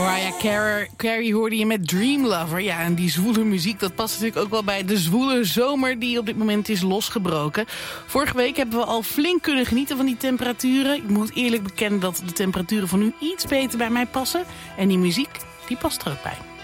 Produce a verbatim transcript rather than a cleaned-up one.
Mariah Carey, Carey hoorde je met Dream Lover. Ja, en die zwoele muziek, dat past natuurlijk ook wel bij de zwoele zomer die op dit moment is losgebroken. Vorige week hebben we al flink kunnen genieten van die temperaturen. Ik moet eerlijk bekennen dat de temperaturen van nu iets beter bij mij passen. En die muziek, die past er ook bij.